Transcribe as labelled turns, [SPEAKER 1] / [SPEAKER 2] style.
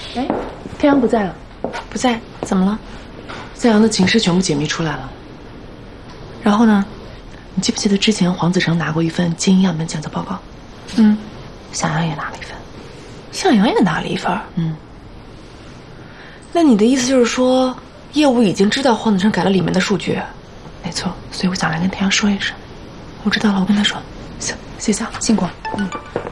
[SPEAKER 1] 哎，天阳不在了。
[SPEAKER 2] 不在，怎么了？
[SPEAKER 1] 向阳的情事全部解密出来了。
[SPEAKER 2] 然后呢？
[SPEAKER 1] 你记不记得之前黄子成拿过一份基因样本检测报告？
[SPEAKER 2] 嗯，
[SPEAKER 1] 向阳也拿了一份。
[SPEAKER 2] 向阳也拿了一份。
[SPEAKER 1] 嗯。
[SPEAKER 2] 那你的意思就是说，业务已经知道黄子成改了里面的数据？
[SPEAKER 1] 没错，所以我想来跟天阳说一声。
[SPEAKER 2] 我知道了，我跟他说。
[SPEAKER 1] 行，谢谢啊，
[SPEAKER 2] 辛苦。
[SPEAKER 1] 嗯。